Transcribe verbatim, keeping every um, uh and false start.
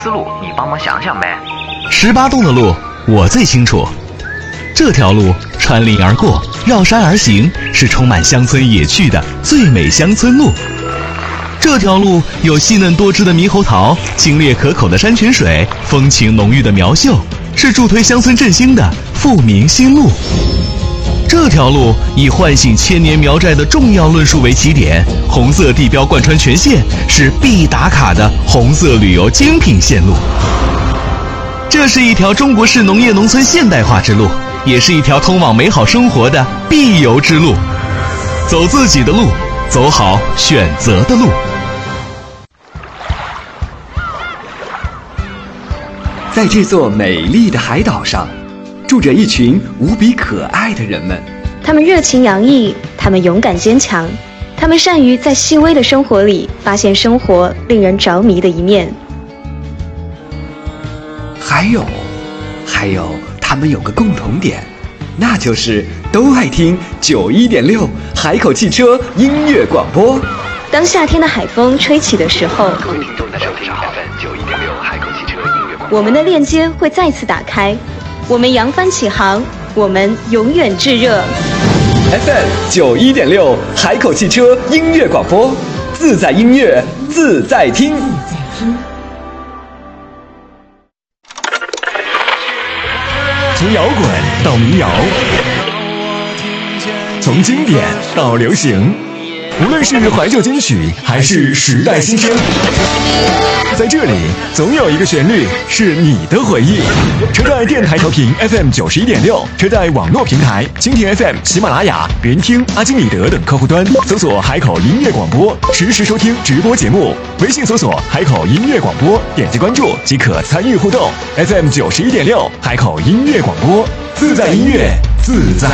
思路你帮忙想想呗。 十八洞的路我最清楚，这条路穿林而过，绕山而行，是充满乡村野趣的最美乡村路。这条路有细嫩多汁的猕猴桃，清冽可口的山泉水，风情浓郁的苗秀，是助推乡村振兴的富民新路。这条路以唤醒千年苗寨的重要论述为起点，红色地标贯穿全线，是必打卡的红色旅游精品线路。这是一条中国式农业农村现代化之路，也是一条通往美好生活的必游之路。走自己的路，走好选择的路。 在这座美丽的海岛上，住着一群无比可爱的人们。 他们热情洋溢，他们勇敢坚强，他们善于在细微的生活里发现生活令人着迷的一面。 还有，还有，他们有个共同点，那就是都爱听九一点六海口汽车音乐广播。 当夏天的海风吹起的时候， 各位听众的收听 F M 九一点六海口汽车音乐广播， 我们的链接会再次打开，我们扬帆起航，我们永远炙热。 F M 九一点六海口汽车音乐广播，自在音乐自在听。 从摇滚到民谣，从经典到流行，无论是怀旧金曲还是时代新声，在这里总有一个旋律是你的回忆。车载电台调频 F M 九十一点六，车载网络平台蜻蜓 F M、喜马拉雅、别人听、阿基米德等客户端搜索海口音乐广播，实时收听直播节目。微信搜索海口音乐广播，点击关注即可参与互动。F M 九十一点六，海口音乐广播，自在音乐，自在